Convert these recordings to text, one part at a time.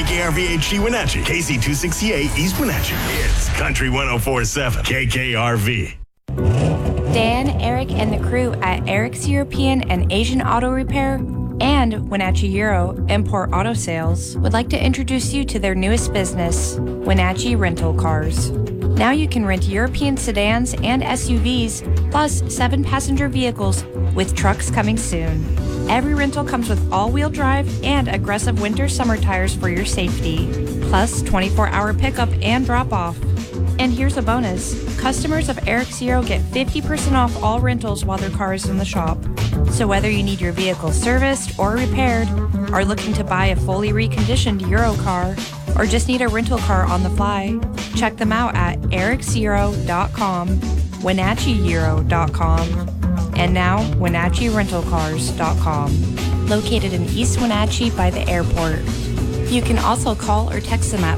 KKRV HD Wenatchee, KC268 East Wenatchee. It's Country 104.7 KKRV. Dan, Eric, and the crew at Eric's European and Asian Auto Repair and Wenatchee Euro Import Auto Sales would like to introduce you to their newest business, Wenatchee Rental Cars. Now you can rent European sedans and SUVs, plus 7-passenger vehicles, with trucks coming soon. Every rental comes with all-wheel drive and aggressive winter-summer tires for your safety, plus 24-hour pickup and drop-off. And here's a bonus. Customers of Eric's Euro get 50% off all rentals while their car is in the shop. So whether you need your vehicle serviced or repaired, are looking to buy a fully reconditioned Euro car, or just need a rental car on the fly, check them out at ericseuro.com, wenatcheeeuro.com, and now wenatcheerentalcars.com, located in East Wenatchee by the airport. You can also call or text them at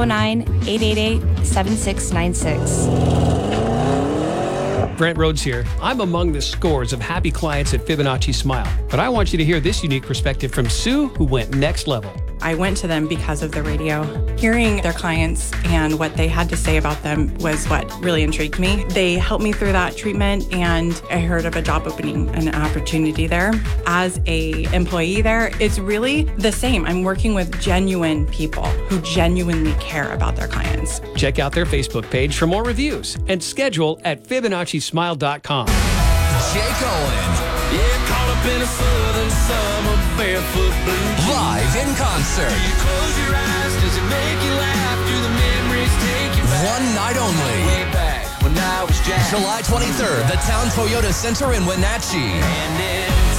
509-888-7696. Brent Rhodes here. I'm among the scores of happy clients at Fibonacci Smile, but I want you to hear this unique perspective from Sue, who went next level. I went to them because of the radio. Hearing their clients and what they had to say about them was what really intrigued me. They helped me through that treatment, and I heard of a job opening and an opportunity there. As a employee there, it's really the same. I'm working with genuine people who genuinely care about their clients. Check out their Facebook page for more reviews and schedule at FibonacciSmile.com. Jake Owen. Yeah, caught up in a southern summer, barefoot blues. Live in concert. You close your eyes, does it make you laugh? Do the memories take you back? One night only. Way back when I was Jack. July 23rd, the Town Toyota Center in Wenatchee. And it's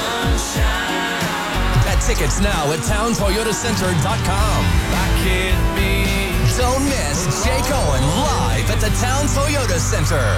sunshine. Get tickets now at towntoyotacenter.com. I can't be. Don't miss Jake Owen live at the Town Toyota Center.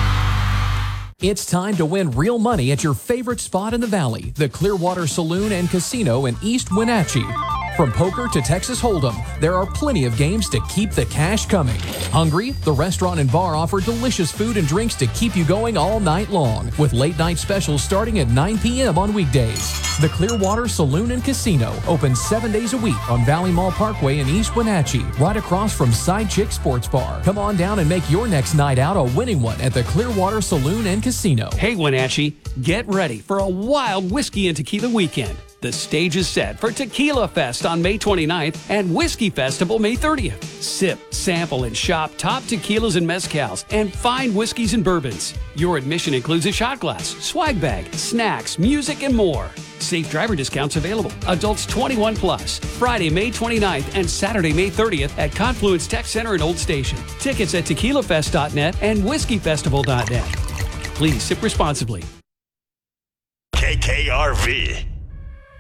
It's time to win real money at your favorite spot in the Valley, the Clearwater Saloon and Casino in East Wenatchee. From poker to Texas Hold'em, there are plenty of games to keep the cash coming. Hungry? The restaurant and bar offer delicious food and drinks to keep you going all night long, with late-night specials starting at 9 p.m. on weekdays. The Clearwater Saloon and Casino, open 7 days a week on Valley Mall Parkway in East Wenatchee, right across from Side Chick Sports Bar. Come on down and make your next night out a winning one at the Clearwater Saloon and Casino. Hey, Wenatchee, get ready for a wild whiskey and tequila weekend. The stage is set for Tequila Fest on May 29th and Whiskey Festival May 30th. Sip, sample, and shop top tequilas and mezcals and fine whiskeys and bourbons. Your admission includes a shot glass, swag bag, snacks, music, and more. Safe driver discounts available. Adults 21 plus. Friday, May 29th and Saturday, May 30th at Confluence Tech Center in Old Station. Tickets at tequilafest.net and whiskeyfestival.net. Please sip responsibly. KKRV.